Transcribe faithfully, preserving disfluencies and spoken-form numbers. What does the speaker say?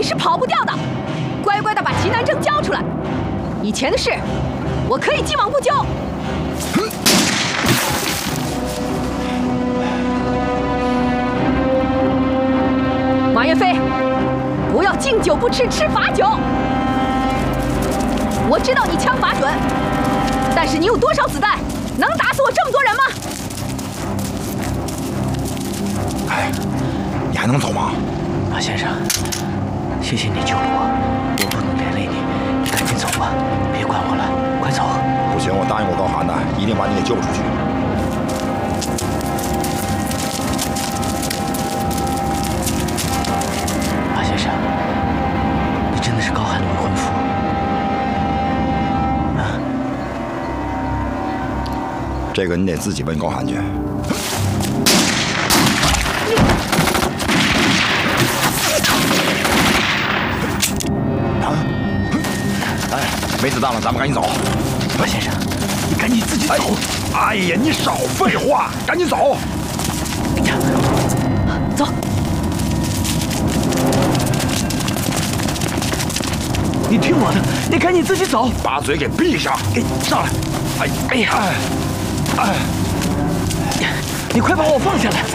是跑不掉的。乖乖的把奇南征交出来，以前的事我可以既往不咎。马岳飞，不要敬酒不吃吃罚酒。我知道你枪法准，但是你有多少子弹能打死我这么多人吗？ 哎，你还能走吗？ 马先生，谢谢你救了我，我不能连累你，你赶紧走吧，别管我了，快走！ 不行，我答应过高寒的，一定把你给救出去。 马先生，你真的是高寒的未婚夫啊？ 这个你得自己问高寒去。没子弹了，咱们赶紧走。 马先生，你赶紧自己走。 哎, 哎呀，你少废话，赶紧走。 走。你听我的，你赶紧自己走。 把嘴给闭上。 给上来。 哎哎呀，哎， 你快把我放下来。